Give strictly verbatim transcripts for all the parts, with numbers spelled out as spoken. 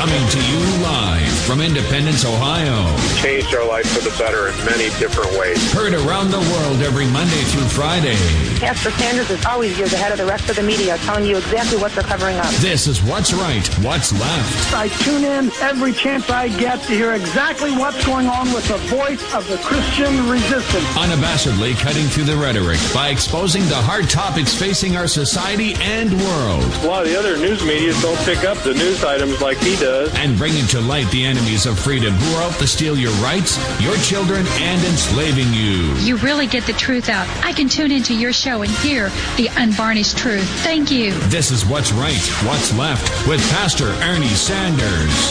Coming to you live from Independence, Ohio. Changed our life for the better in many different ways. Heard around the world every Monday through Friday. Pastor Sanders is always years ahead of the rest of the media, telling you exactly what they're covering up. This is What's Right, What's Left. I tune in every chance I get to hear exactly what's going on with the voice of the Christian resistance. Unabashedly cutting through the rhetoric by exposing the hard topics facing our society and world. A lot of the other news media don't pick up the news items like he does. And bringing to light the enemies of freedom who are out to steal your rights, your children, and enslaving you. You really get the truth out. I can tune into your show and hear the unvarnished truth. Thank you. This is What's Right, What's Left with Pastor Ernie Sanders.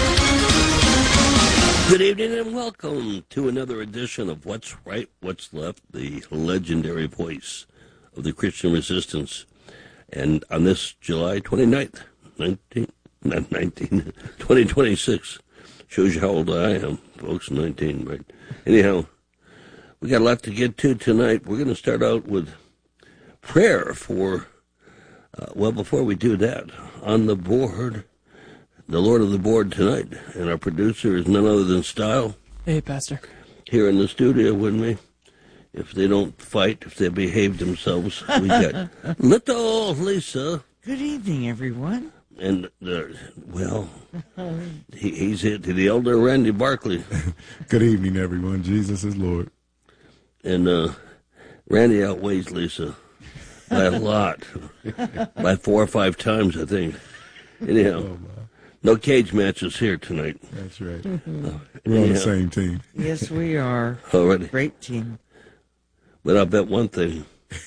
Good evening and welcome to another edition of What's Right, What's Left, the legendary voice of the Christian resistance. And on this July twenty-ninth, nineteen, not nineteen, twenty twenty-six, shows you how old I am, folks, nineteen, right? Anyhow, we got a lot to get to tonight. We're going to start out with prayer for, uh, well, before we do that, on the board, the Lord of the board tonight, and our producer is none other than Style. Hey, Pastor. Here in the studio with me. If they don't fight, if they behave themselves, we got little Lisa. Good evening, everyone. And, uh, well, he, he's hit to the elder Randy Barkley. Good evening, everyone. Jesus is Lord. And uh, Randy outweighs Lisa by a lot, by four or five times, I think. Anyhow, oh, no cage matches here tonight. That's right. Uh, We're on the same team. Yes, we are. Already. Great team. But I'll bet one thing.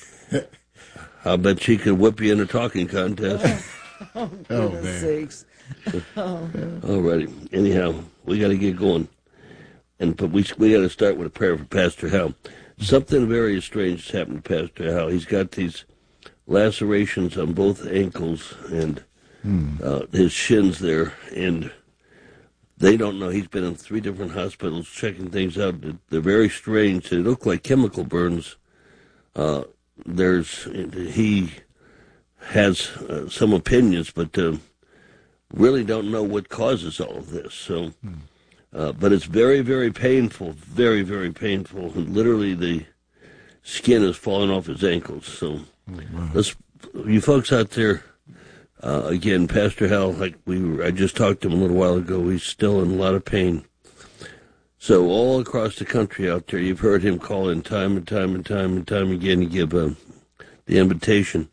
I'll bet she could whip you in a talking contest. Oh, goodness oh, sakes. Oh. Alrighty. Anyhow, we got to get going. And but we we got to start with a prayer for Pastor Hal. Something very strange has happened to Pastor Hal. He's got these lacerations on both ankles and hmm. uh, his shins there. And they don't know. He's been in three different hospitals checking things out. They're very strange. They look like chemical burns. Uh, there's he has uh, some opinions, but uh, really don't know what causes all of this. So, uh, but it's very, very painful. Very, very painful. And literally, the skin is falling off his ankles. So, wow. let's you folks out there. Uh, again, Pastor Hal, like we were, I just talked to him a little while ago, he's still in a lot of pain. So all across the country out there, you've heard him call in time and time and time and time again to give uh, the invitation.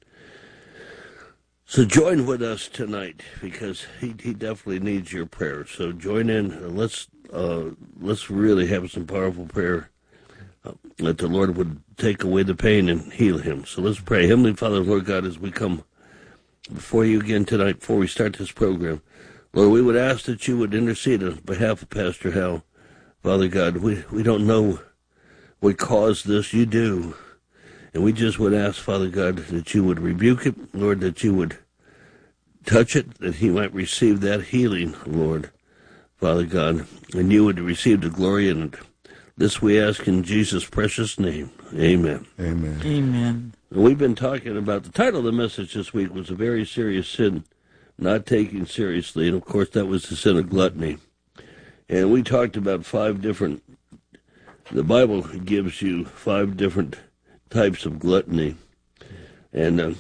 So join with us tonight because he he definitely needs your prayers. So join in and let's uh, let's really have some powerful prayer uh, that the Lord would take away the pain and heal him. So let's pray. Heavenly Father, Lord God, as we come before you again tonight, before we start this program, Lord, we would ask that you would intercede on behalf of Pastor Hal. Father God, we, we don't know what caused this. You do. And we just would ask, Father God, that you would rebuke it, Lord, that you would touch it, that he might receive that healing, Lord, Father God, and you would receive the glory in it. This we ask in Jesus' precious name. Amen. Amen. Amen. We've been talking about, the title of the message this week was A Very Serious Sin, Not Taking Seriously. And, of course, that was the sin of gluttony. And we talked about five different, the Bible gives you five different types of gluttony. And, uh,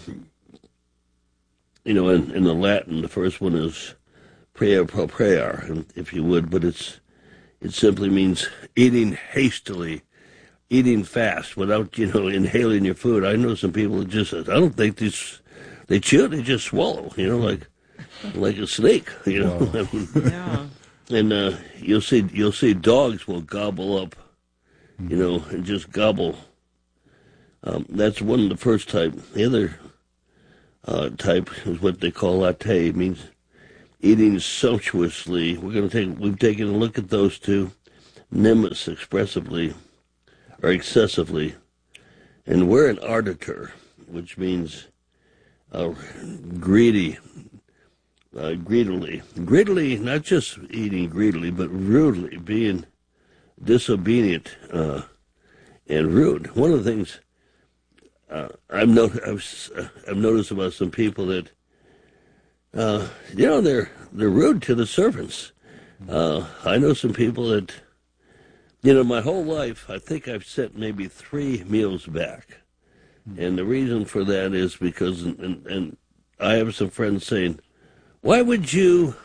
you know, in, in the Latin, the first one is prayer pro prayer, if you would, but it's it simply means eating hastily. Eating fast without, you know, inhaling your food. I know some people that just, I don't think these, they chew, they just swallow, you know, like like a snake, you know. Wow. Yeah. And uh, you'll see you'll see dogs will gobble up, you know, and just gobble. Um, that's one of the first type. The other uh, type is what they call latte. It means eating sumptuously. We're going to take, we've taken a look at those two. Nimbus, expressively. Or excessively, and we're an arditor, which means uh, greedy, uh, greedily. Greedily, not just eating greedily, but rudely, being disobedient uh, and rude. One of the things uh, I've, not- I've, I've noticed about some people that uh, you know, they're they're rude to the servants. Uh, I know some people that, you know, my whole life, I think I've sent maybe three meals back. And the reason for that is because, and, and I have some friends saying, why would you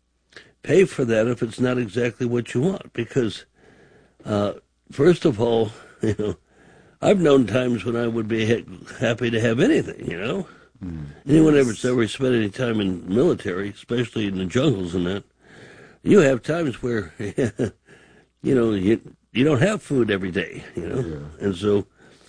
pay for that if it's not exactly what you want? Because, uh, first of all, you know, I've known times when I would be ha- happy to have anything, you know. Mm. Anyone yes. ever's ever spent any time in the military, especially in the jungles and that, you have times where, you know, you you don't have food every day, you know. Yeah. And so,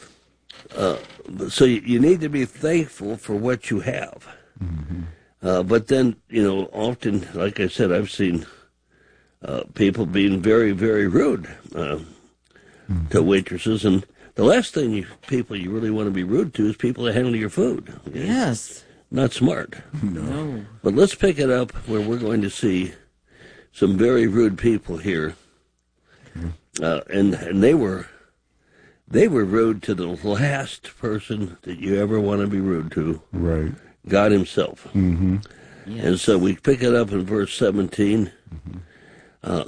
uh, so you, you need to be thankful for what you have. Mm-hmm. Uh, but then, you know, often, like I said, I've seen uh, people being very, very rude uh, mm-hmm. to waitresses. And the last thing you people you really want to be rude to is people that handle your food. Okay? Yes. Not smart. No. no. But let's pick it up where we're going to see some very rude people here. Mm-hmm. Uh, and, and they were... They were rude to the last person that you ever want to be rude to. Right. God himself. Mm-hmm. Yes. And so we pick it up in verse seventeen. Mm-hmm. Uh,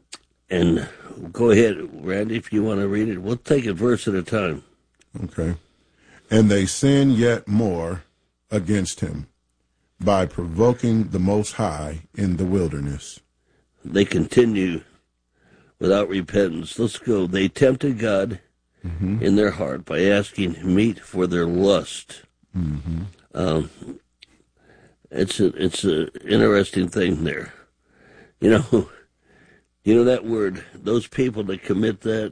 and go ahead, Randy, if you want to read it. We'll take it verse at a time. Okay. And they sin yet more against him by provoking the Most High in the wilderness. They continue without repentance. Let's go. They tempted God mm-hmm. in their heart by asking meat for their lust. Mm-hmm. Um, it's a, it's an interesting thing there. You know, you know that word, those people that commit that,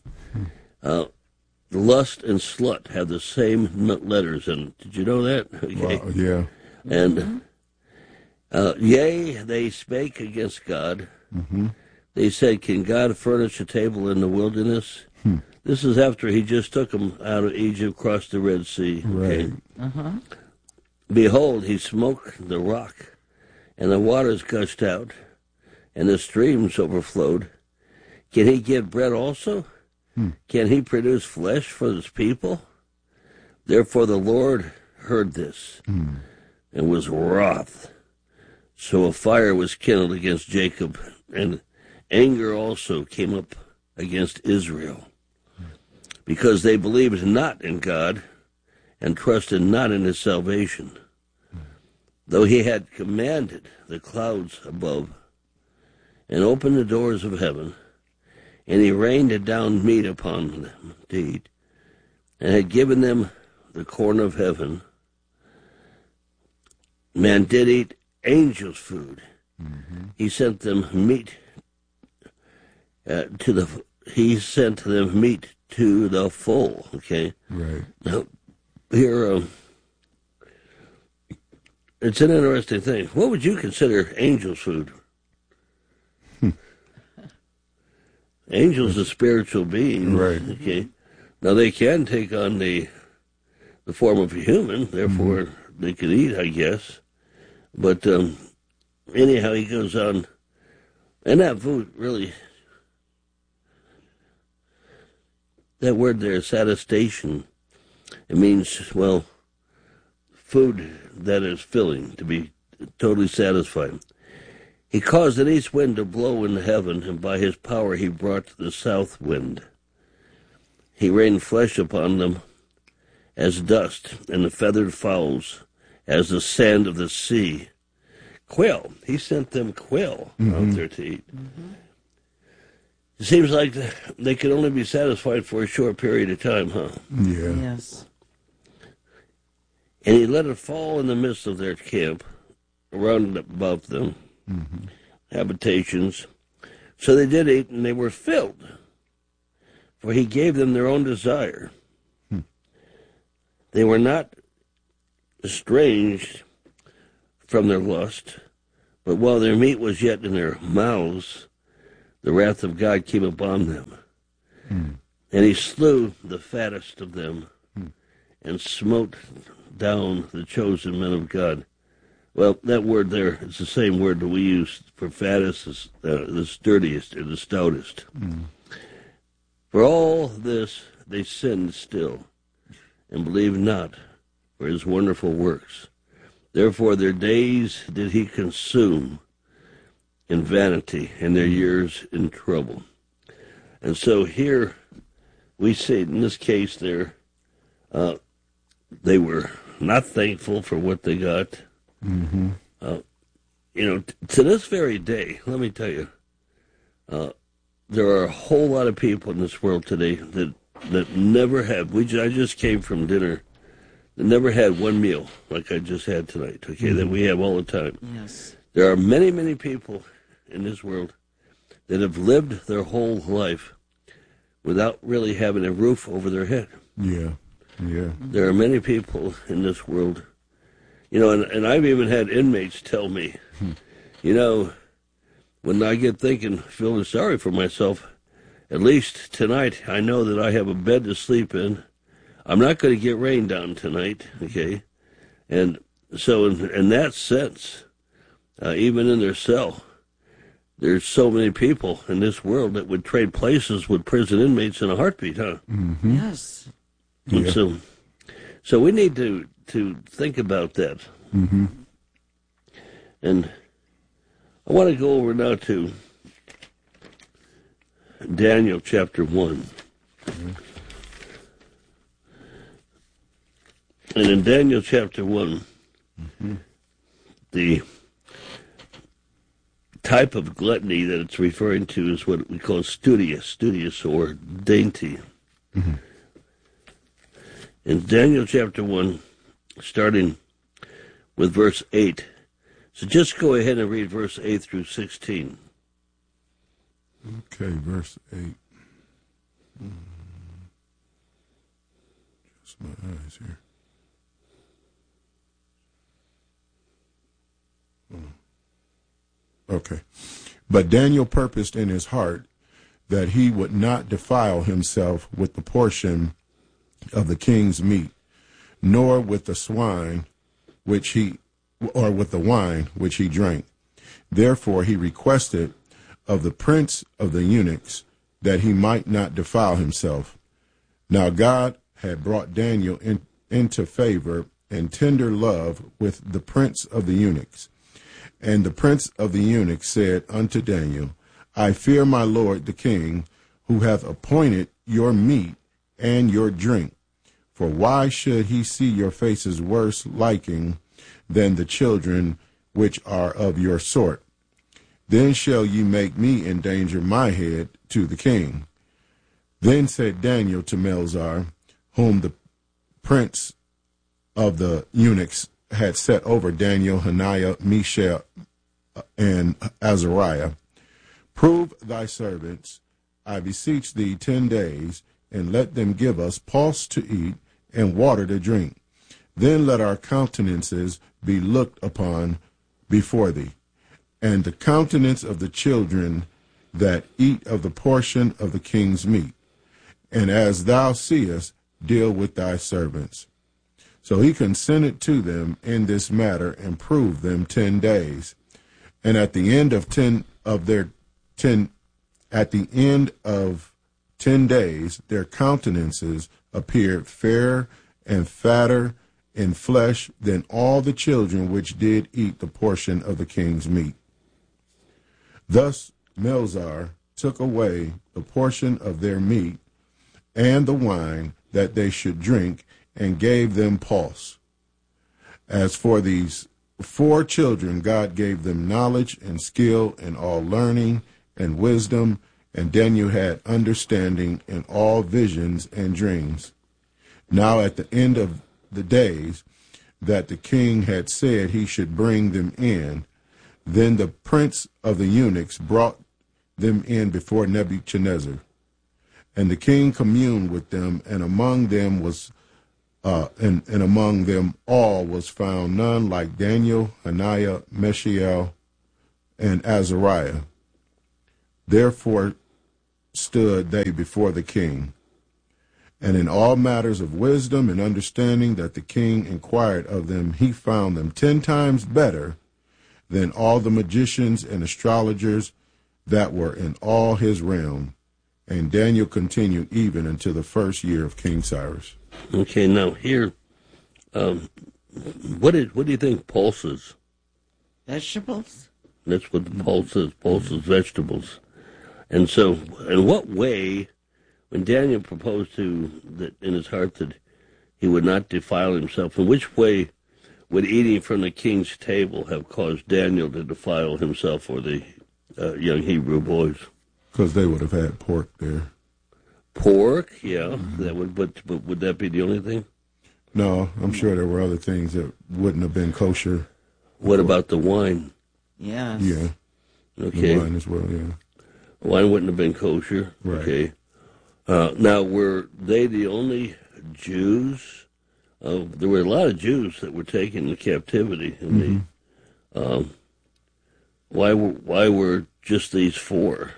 uh, lust and slut have the same letters in it. Did you know that? Okay. Wow, yeah. And, mm-hmm. uh, yea, they spake against God. Mm-hmm. They said, can God furnish a table in the wilderness? Hmm. This is after he just took them out of Egypt, crossed the Red Sea. Okay? Right. Uh-huh. Behold, he smote the rock, and the waters gushed out, and the streams overflowed. Can he give bread also? Hmm. Can he produce flesh for his people? Therefore the Lord heard this, hmm. and was wroth. So a fire was kindled against Jacob, and anger also came up against Israel, because they believed not in God, and trusted not in his salvation, though he had commanded the clouds above, and opened the doors of heaven, and he rained down meat upon them to eat, and had given them the corn of heaven. Man did eat angels' food. Mm-hmm. He sent them meat uh, to the. He sent them meat to the full. Okay. Right. Now, here, um, it's an interesting thing. What would you consider angels' food? Hmm. Angels are spiritual beings. Right. Okay. Now, they can take on the the form of a human, therefore mm-hmm. they can eat, I guess. But um, anyhow, he goes on, and that food really, that word there, satisfaction, it means, well, food that is filling, to be totally satisfied. He caused an east wind to blow in heaven, and by his power he brought the south wind. He rained flesh upon them as dust, and the feathered fowls as the sand of the sea. Quail. He sent them quail mm-hmm. out there to eat. Mm-hmm. It seems like they could only be satisfied for a short period of time, huh? Yeah. Yes. And he let it fall in the midst of their camp, around and above them, mm-hmm. habitations. So they did eat, and they were filled, for he gave them their own desire. Hmm. They were not estranged from their lust, but while their meat was yet in their mouths, the wrath of God came upon them. Hmm. And he slew the fattest of them, hmm. and smote down the chosen men of God. Well, that word there is the same word that we use for fattest, as, uh, the sturdiest or the stoutest. Hmm. For all this they sinned still, and believed not for his wonderful works. Therefore their days did he consume in vanity, and their years in trouble. And so here we see, in this case, there, uh, they were not thankful for what they got. Mm-hmm. Uh, you know, t- to this very day, let me tell you, uh, there are a whole lot of people in this world today that that never had. We I just came from dinner. That never had one meal like I just had tonight. Okay, mm-hmm. that we have all the time. Yes. There are many, many people in this world that have lived their whole life without really having a roof over their head. Yeah, yeah. There are many people in this world, you know, and, and I've even had inmates tell me, hmm. you know, when I get thinking, feeling sorry for myself, at least tonight I know that I have a bed to sleep in. I'm not going to get rained down tonight, okay? And so in, in that sense, uh, even in their cell, there's so many people in this world that would trade places with prison inmates in a heartbeat, huh? Mm-hmm. Yes. And yeah. so, so we need to, to think about that. Mm-hmm. And I want to go over now to Daniel chapter one. Mm-hmm. And in Daniel chapter one, mm-hmm. the type of gluttony that it's referring to is what we call studious, studious or dainty. Mm-hmm. In Daniel chapter one, starting with verse eight. So just go ahead and read verse eight through sixteen. Okay, verse eight. Mm. Just my eyes here. Okay. But Daniel purposed in his heart that he would not defile himself with the portion of the king's meat, nor with the swine which he, or with the wine which he drank. Therefore he requested of the prince of the eunuchs that he might not defile himself. Now God had brought Daniel in, into favor and tender love with the prince of the eunuchs. And the prince of the eunuchs said unto Daniel, I fear my lord the king, who hath appointed your meat and your drink. For why should he see your faces worse liking than the children which are of your sort? Then shall ye make me endanger my head to the king. Then said Daniel to Melzar, whom the prince of the eunuchs had set over Daniel, Hananiah, Mishael, and Azariah, prove thy servants, I beseech thee, ten days, and let them give us pulse to eat and water to drink. Then let our countenances be looked upon before thee, and the countenance of the children that eat of the portion of the king's meat. And as thou seest, deal with thy servants. So he consented to them in this matter and proved them ten days. And at the end of ten of their ten, at the end of ten days, their countenances appeared fairer and fatter in flesh than all the children which did eat the portion of the king's meat. Thus Melzar took away the portion of their meat and the wine that they should drink, and gave them pulse. As for these four children, God gave them knowledge and skill in all learning and wisdom, and Daniel had understanding in all visions and dreams. Now at the end of the days that the king had said he should bring them in, then the prince of the eunuchs brought them in before Nebuchadnezzar. And the king communed with them, and among them was Uh, and, and among them all was found none like Daniel, Hananiah, Mishael, and Azariah. Therefore stood they before the king. And in all matters of wisdom and understanding that the king inquired of them, he found them ten times better than all the magicians and astrologers that were in all his realm. And Daniel continued even until the first year of King Cyrus. Okay, now here, um, what is what do you think pulses? Vegetables? That's what the pulse is. Pulses vegetables. And so, in what way, when Daniel proposed to that in his heart that he would not defile himself, in which way would eating from the king's table have caused Daniel to defile himself or the uh, young Hebrew boys? Because they would have had pork there. Pork, yeah, mm-hmm. that would. But, but would that be the only thing? No, I'm sure there were other things that wouldn't have been kosher. What about the wine? Yes. Yeah. Okay. The wine as well. Yeah. Wine wouldn't have been kosher. Right. Okay. Uh, now, were they the only Jews? Uh, there were a lot of Jews that were taken into captivity. In mm-hmm. the, um, why were why were just these four?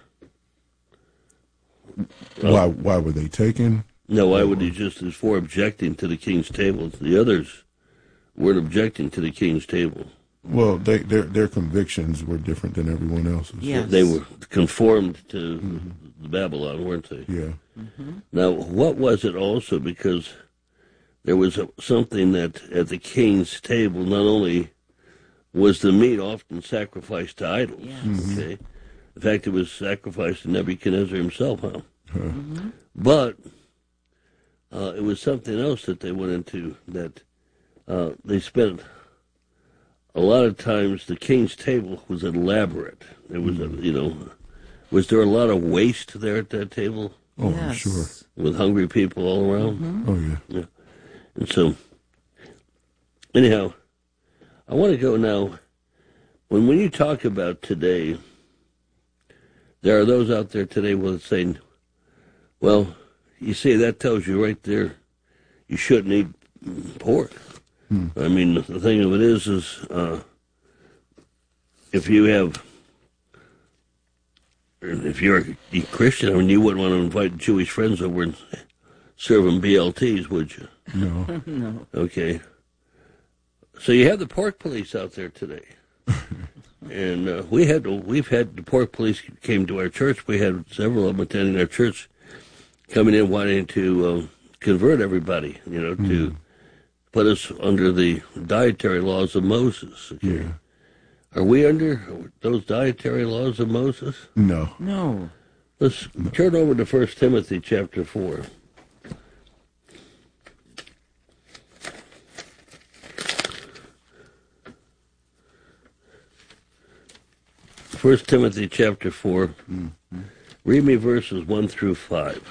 Why why were they taken? No, why would these just these four objecting to the king's table? The others weren't objecting to the king's table. Well, they, their their convictions were different than everyone else's. Yes. They were conformed to mm-hmm. Babylon, weren't they? Yeah. Mm-hmm. Now, what was it also? Because there was a, something that at the king's table, not only was the meat often sacrificed to idols, yes. mm-hmm. okay? In fact, it was sacrificed to Nebuchadnezzar himself, huh? huh. Mm-hmm. But uh, it was something else that they went into, that uh, they spent a lot of times, the king's table was elaborate. There was, a, you know, was there a lot of waste there at that table? Oh, yes. I'm sure. With hungry people all around? Mm-hmm. Oh, yeah. Yeah. And so, anyhow, I want to go now, when, when you talk about today, there are those out there today who are saying, well, you see, that tells you right there, you shouldn't eat pork. Hmm. I mean, the thing of it is, is uh, if you have, if you're a Christian, I mean, you wouldn't want to invite Jewish friends over and serve them B L Ts, would you? No. No. Okay. So you have the pork police out there today. And uh, we had, we've had the pork police came to our church. We had several of them attending our church, coming in wanting to uh, convert everybody, you know, mm. to put us under the dietary laws of Moses. Okay? Yeah. Are we under those dietary laws of Moses? No. No. Let's no. turn over to First Timothy chapter four. First Timothy chapter four. Mm-hmm. Read me verses one through five.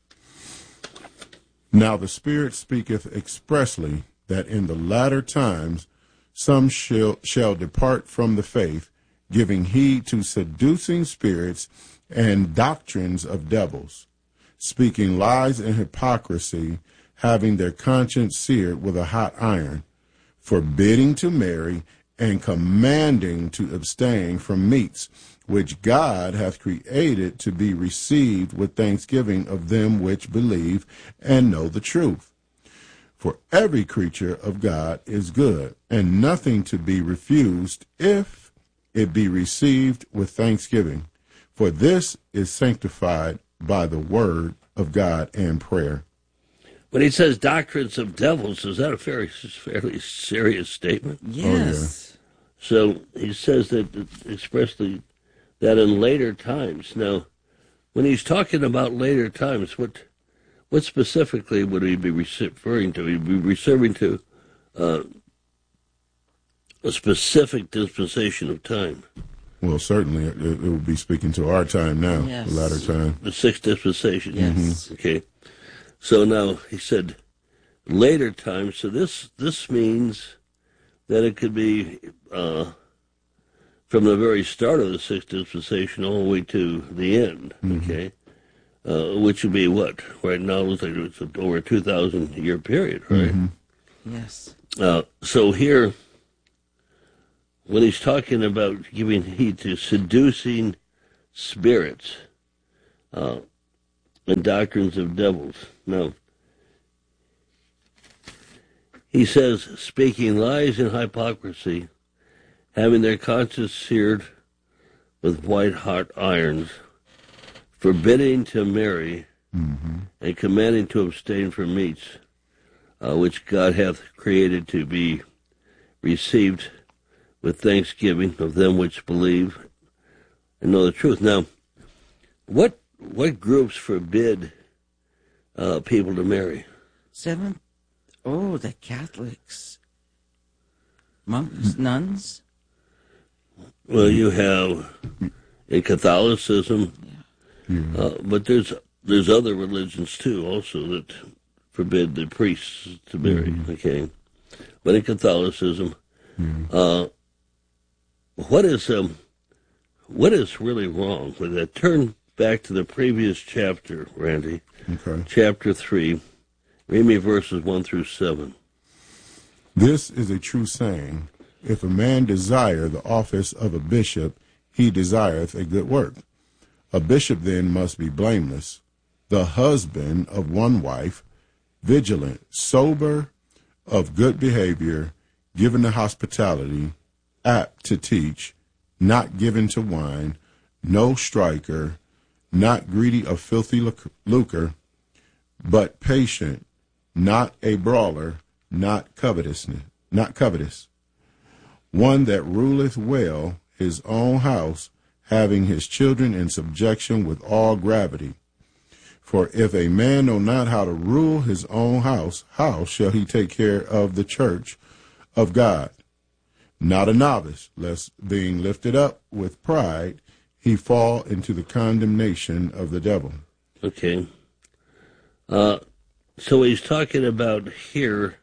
Now the Spirit speaketh expressly that in the latter times some shall, shall depart from the faith, giving heed to seducing spirits and doctrines of devils, speaking lies and hypocrisy, having their conscience seared with a hot iron, forbidding to marry, and commanding to abstain from meats, which God hath created to be received with thanksgiving of them which believe and know the truth. For every creature of God is good, and nothing to be refused if it be received with thanksgiving. For this is sanctified by the word of God and prayer. When he says doctrines of devils, is that a very, fairly serious statement? Yes. Oh, yeah. So he says that expressly that in later times. Now, when he's talking about later times, what what specifically would he be referring to? He'd be referring to uh, a specific dispensation of time. Well, certainly it, it would be speaking to our time now, yes. the latter time. The sixth dispensation. Yes. Mm-hmm. Okay. So now he said later times. So this this means that it could be uh, from the very start of the sixth dispensation all the way to the end, mm-hmm. okay? Uh, which would be what? Right now, it looks like it's over a two thousand year period, right? Mm-hmm. Yes. Uh, so here, when he's talking about giving heed to seducing spirits uh, and doctrines of devils, now, he says, speaking lies and hypocrisy, having their conscience seared with white-hot irons, forbidding to marry, mm-hmm. and commanding to abstain from meats, uh, which God hath created to be received with thanksgiving of them which believe and know the truth. Now, what what groups forbid uh, people to marry? Seventh. Oh, the Catholics. Monks, nuns. Well, you have in Catholicism, Yeah. uh, but there's there's other religions too, also that forbid the priests to marry. Mm-hmm. Okay, but in Catholicism, Mm-hmm. uh, what is um, what is really wrong with that? Turn back to the previous chapter, Randy. Okay. Chapter three. Read me verses one through seven. This is a true saying. If a man desire the office of a bishop, he desireth a good work. A bishop then must be blameless, the husband of one wife, vigilant, sober, of good behavior, given to hospitality, apt to teach, not given to wine, no striker, not greedy of filthy lucre, but patient, not a brawler, not covetousness, not covetous. One that ruleth well his own house, having his children in subjection with all gravity. For if a man know not how to rule his own house, how shall he take care of the church of God? Not a novice, lest being lifted up with pride, he fall into the condemnation of the devil. Okay. Uh, so he's talking about here,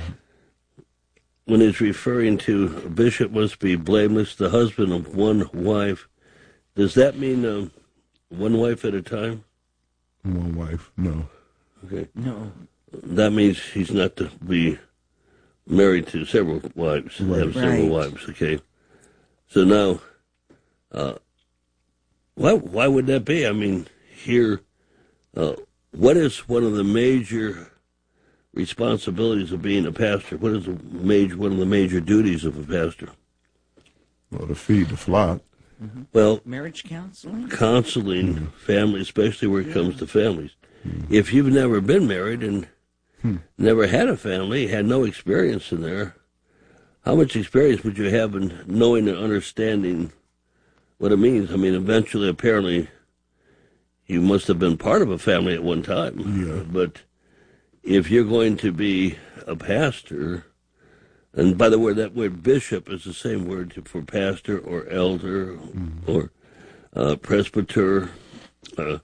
when he's referring to a bishop must be blameless, the husband of one wife. Does that mean uh, one wife at a time? One wife, no. Okay. No. That means he's not to be married to several wives, Right. have several Right. wives, okay? So now, uh, why, why would that be? I mean, here, uh, what is one of the major responsibilities of being a pastor? What is the major, one of the major duties of a pastor? Well, to feed the flock. Mm-hmm. Well, Marriage counseling? counseling Mm-hmm. family, especially where it Yeah. comes to families. Mm-hmm. If you've never been married and Hmm. never had a family, had no experience in there, how much experience would you have in knowing and understanding what it means? I mean, eventually, apparently, you must have been part of a family at one time. Yeah. But if you're going to be a pastor, and by the way, that word bishop is the same word for pastor or elder Mm-hmm. or uh, presbyter. Uh,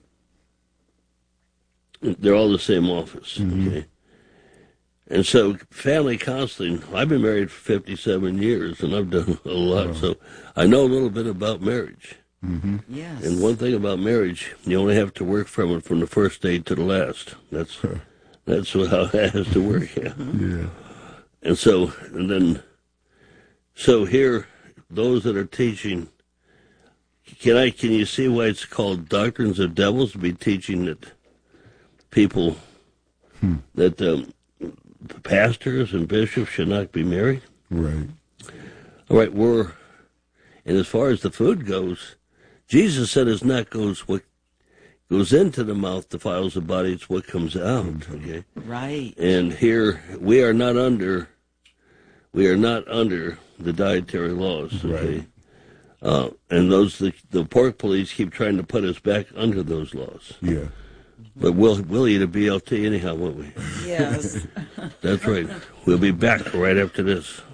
they're all the same office. Mm-hmm. Okay. And so family counseling, I've been married for fifty-seven years, and I've done a lot. Wow. So I know a little bit about marriage. Mm-hmm. Yes. And one thing about marriage, you only have to work from it from the first day to the last. That's that's how it has to work. Yeah. Yeah. And so, and then, so here, those that are teaching, can I? Can you see why it's called doctrines of devils? To be teaching that people Hmm. that um, pastors and bishops should not be married. Right. All right, we're, and as far as the food goes, Jesus said it's not goes what goes into the mouth defiles the body, it's what comes out, okay? Right. And here, we are not under, we are not under the dietary laws, okay? Right. Uh, and those, the, the pork police keep trying to put us back under those laws. Yeah. But we'll, we'll eat a B L T anyhow, won't we? Yes. That's right. We'll be back right after this.